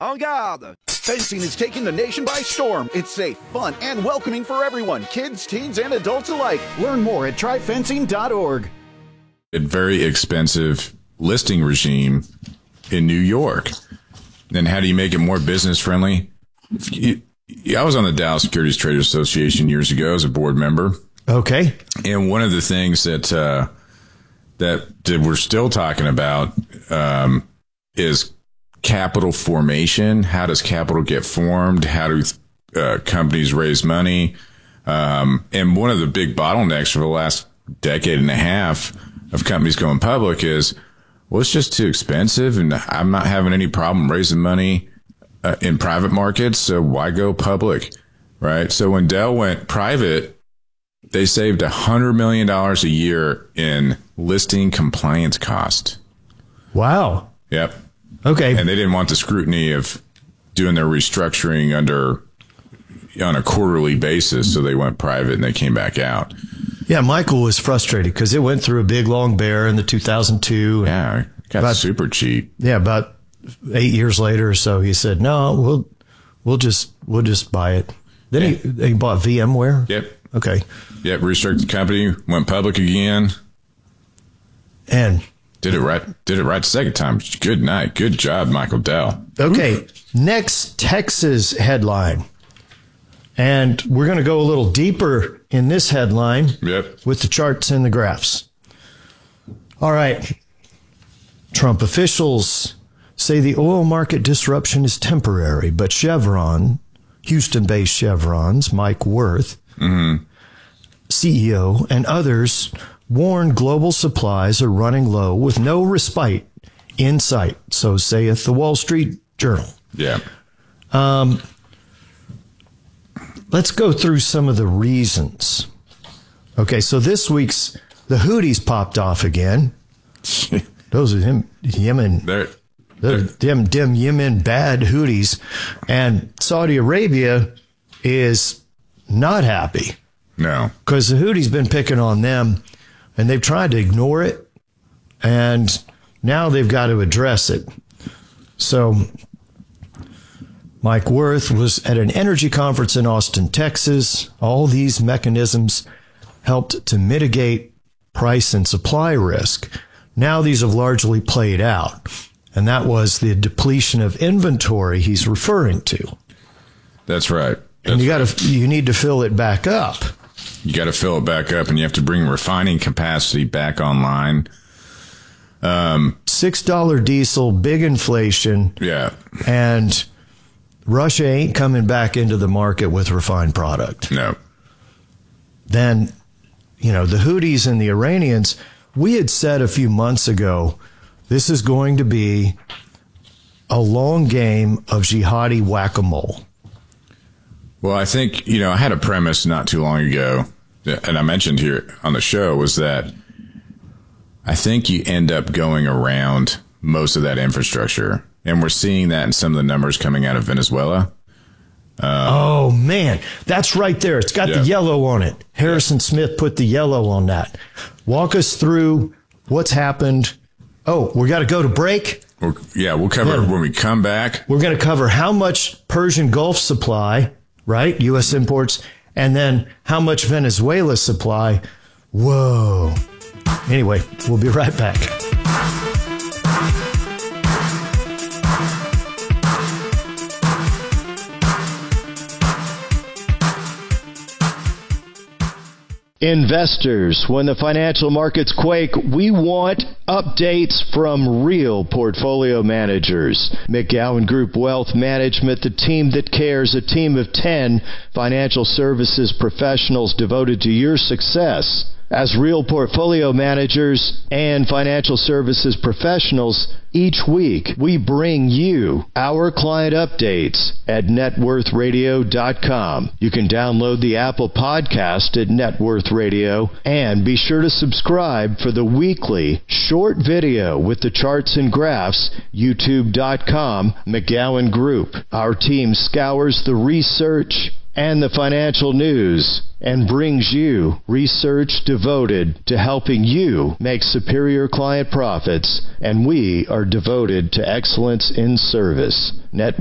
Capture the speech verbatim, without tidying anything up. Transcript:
En garde! Fencing is taking the nation by storm. It's safe, fun, and welcoming for everyone, kids, teens, and adults alike. Learn more at try fencing dot org. A very expensive listing regime in New York. Then how do you make it more business friendly? I was on the Dallas Securities Traders Association years ago as a board member. Okay. And one of the things that uh, that, that we're still talking about um, is capital formation. How does capital get formed? How do uh, companies raise money? Um, and one of the big bottlenecks for the last decade and a half of companies going public is, well, it's just too expensive, and I'm not having any problem raising money uh, in private markets, so why go public, right? So when Dell went private, they saved one hundred million dollars a year in listing compliance cost. Wow. Yep. Okay. And they didn't want the scrutiny of doing their restructuring under on a quarterly basis, so they went private and they came back out. Yeah, Michael was frustrated because it went through a big long bear in the two thousand two. Yeah, got about, super cheap. Yeah, about eight years later or so, he said, "No, we'll we'll just we'll just buy it." Then yeah. he he bought VMware. Yep. Okay. Yep. Restructured the company, went public again, and did it right. Did it right the second time. Good night. Good job, Michael Dell. Okay. Oof. Next, Texas headline. And we're going to go a little deeper in this headline yep. with the charts and the graphs. All right. Trump officials say the oil market disruption is temporary, but Chevron, Houston-based Chevron's Mike Wirth, mm-hmm. C E O, and others warn global supplies are running low with no respite in sight. So saith the Wall Street Journal. Yeah. Um. Let's go through some of the reasons. Okay, so this week's, the Houthis popped off again. Those are them Yemen, they're, they're, them, them Yemen bad Houthis. And Saudi Arabia is not happy. No. Because the Houthis been picking on them, and they've tried to ignore it, and now they've got to address it. So Mike Wirth was at an energy conference in Austin, Texas. All these mechanisms helped to mitigate price and supply risk. Now these have largely played out, and that was the depletion of inventory he's referring to. That's right. That's and you got right. to you need to fill it back up. You got to fill it back up, and you have to bring refining capacity back online. Um, six dollars diesel, big inflation. Yeah. And Russia ain't coming back into the market with refined product. No. Then, you know, the Houthis and the Iranians, we had said a few months ago, this is going to be a long game of jihadi whack-a-mole. Well, I think, you know, I had a premise not too long ago, and I mentioned here on the show, was that I think you end up going around most of that infrastructure. And we're seeing that in some of the numbers coming out of Venezuela. Um, oh, man. That's right there. It's got yeah. the yellow on it. Harrison yeah. Smith put the yellow on that. Walk us through what's happened. Oh, we got to go to break? We're, yeah, we'll cover yeah. when we come back. We're going to cover how much Persian Gulf supply, right, U S imports, and then how much Venezuela supply. Whoa. Anyway, we'll be right back. Investors, when the financial markets quake, we want updates from real portfolio managers. McGowan Group Wealth Management, the team that cares, a team of ten financial services professionals devoted to your success. As real portfolio managers and financial services professionals, each week we bring you our client updates at net worth radio dot com. You can download the Apple podcast at Net Worth Radio, and be sure to subscribe for the weekly short video with the charts and graphs, youtube dot com, McGowan Group. Our team scours the research and the financial news and brings you research devoted to helping you make superior client profits, and we are devoted to excellence in service. Net